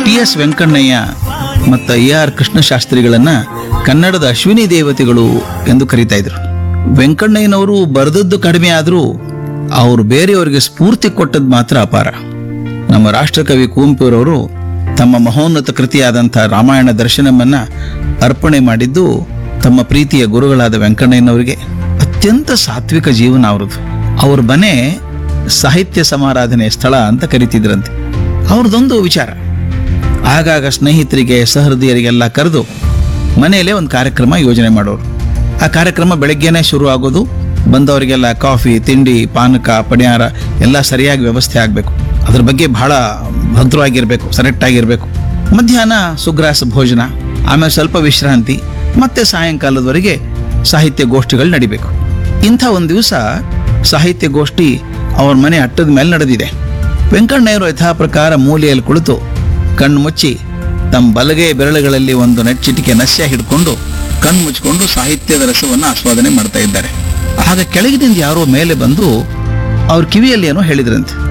TS. Venkannaiah ಮತ್ತು AR. ಕೃಷ್ಣಶಾಸ್ತ್ರಿಗಳನ್ನ ಕನ್ನಡದ ಅಶ್ವಿನಿ ದೇವತೆಗಳು ಎಂದು ಕರೀತಾ ಇದ್ರು. ವೆಂಕಣ್ಣಯ್ಯನವರು ಬರೆದದ್ದು ಕಡಿಮೆ ಆದರೂ ಅವರು ಬೇರೆಯವರಿಗೆ ಸ್ಫೂರ್ತಿ ಕೊಟ್ಟದ್ದು ಮಾತ್ರ ಅಪಾರ. ನಮ್ಮ ರಾಷ್ಟ್ರಕವಿ ಕುವೆಂಪುರವರು ತಮ್ಮ ಮಹೋನ್ನತ ಕೃತಿಯಾದಂಥ ರಾಮಾಯಣ ದರ್ಶನಮನ್ನ ಅರ್ಪಣೆ ಮಾಡಿದ್ದು ತಮ್ಮ ಪ್ರೀತಿಯ ಗುರುಗಳಾದ ವೆಂಕಣ್ಣಯ್ಯನವರಿಗೆ. ಅತ್ಯಂತ ಸಾತ್ವಿಕ ಜೀವನ ಅವರದು. ಅವ್ರ ಮನೆ ಸಾಹಿತ್ಯ ಸಮಾರಾಧನೆ ಸ್ಥಳ ಅಂತ ಕರಿತಿದ್ರಂತೆ. ಅವ್ರದ್ದೊಂದು ವಿಚಾರ, ಆಗಾಗ ಸ್ನೇಹಿತರಿಗೆ ಸಹೃದಯರಿಗೆಲ್ಲ ಕರೆದು ಮನೆಯಲ್ಲೇ ಒಂದು ಕಾರ್ಯಕ್ರಮ ಯೋಜನೆ ಮಾಡೋರು. ಆ ಕಾರ್ಯಕ್ರಮ ಬೆಳಗ್ಗೆನೇ ಶುರು ಆಗೋದು, ಬಂದವರಿಗೆಲ್ಲ ಕಾಫಿ, ತಿಂಡಿ, ಪಾನಕ, ಪಣಿಯಾರ ಎಲ್ಲ ಸರಿಯಾಗಿ ವ್ಯವಸ್ಥೆ ಆಗಬೇಕು. ಅದ್ರ ಬಗ್ಗೆ ಬಹಳ ಭದ್ರವಾಗಿರಬೇಕು, ಸರೆಕ್ಟಾಗಿರಬೇಕು. ಮಧ್ಯಾಹ್ನ ಸುಗ್ರಾಸ ಭೋಜನ, ಆಮೇಲೆ ಸ್ವಲ್ಪ ವಿಶ್ರಾಂತಿ, ಮತ್ತೆ ಸಾಯಂಕಾಲದವರೆಗೆ ಸಾಹಿತ್ಯ ಗೋಷ್ಠಿಗಳು ನಡಿಬೇಕು. ಇಂಥ ಒಂದು ದಿವಸ ಸಾಹಿತ್ಯ ಗೋಷ್ಠಿ ಅವ್ರ ಮನೆ ಅಟ್ಟದ ಮೇಲೆ ನಡೆದಿದೆ. ವೆಂಕಣ್ಣಯ್ಯರು ಯಥಾ ಪ್ರಕಾರ ಮೂಲೆಯಲ್ಲಿ ಕುಳಿತು ಕಣ್ಣು ಮುಚ್ಚಿ ತಮ್ಮ ಬಲಗೈ ಬೆರಳುಗಳಲ್ಲಿ ಒಂದು ನೆಚ್ಚಿಟಿಕೆ ನಸ್ಯ ಹಿಡ್ಕೊಂಡು ಕಣ್ಣು ಮುಚ್ಚಿಕೊಂಡು ಸಾಹಿತ್ಯದ ರಸವನ್ನು ಆಸ್ವಾದನೆ ಮಾಡ್ತಾ ಇದ್ದಾರೆ. ಆಗ ಕೆಳಗಿನಿಂದ ಯಾರೋ ಮೇಲೆ ಬಂದು ಅವ್ರ ಕಿವಿಯಲ್ಲಿ ಏನೋ ಹೇಳಿದ್ರಂತೆ.